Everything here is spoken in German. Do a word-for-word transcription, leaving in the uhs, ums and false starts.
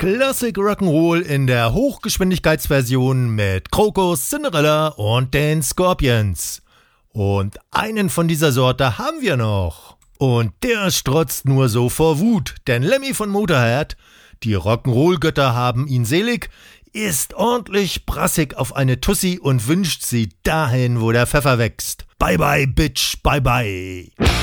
Classic Rock'n'Roll in der Hochgeschwindigkeitsversion mit Krokus, Cinderella und den Scorpions. Und einen von dieser Sorte haben wir noch. Und der strotzt nur so vor Wut, denn Lemmy von Motorhead, die Rock'n'Roll-Götter haben ihn selig, ist ordentlich brassig auf eine Tussi und wünscht sie dahin, wo der Pfeffer wächst. Bye bye, Bitch, bye bye.